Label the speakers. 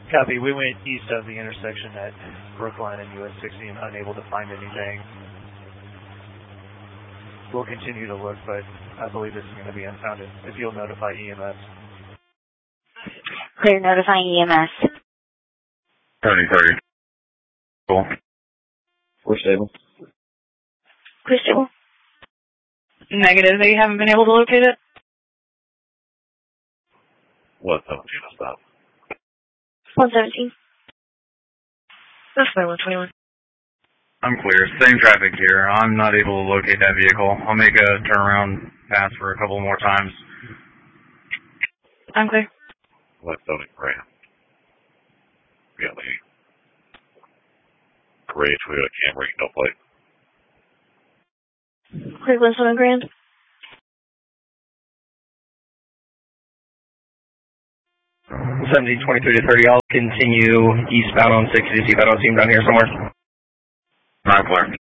Speaker 1: Copy. We went east of the intersection at Brookline and US 60 and unable to find anything. We'll continue to look, but I believe this is going to be unfounded. If you'll notify EMS.
Speaker 2: Clear, notifying EMS.
Speaker 3: 30. Cool.
Speaker 4: We're stable.
Speaker 2: We're stable.
Speaker 5: Negative. They haven't been able to locate it?
Speaker 3: What 17 stop?
Speaker 2: 117.
Speaker 5: That's my 121.
Speaker 3: I'm clear. Same traffic here. I'm not able to locate that vehicle. I'll make a turnaround pass for a couple more times.
Speaker 5: I'm clear.
Speaker 3: What 70 Ram? Really? Gray Toyota Camry, no plate.
Speaker 2: Clear 17 Grand.
Speaker 4: 17, 23 to 30. I'll continue eastbound on 60 to see if I don't see him down here somewhere.
Speaker 3: Not clear.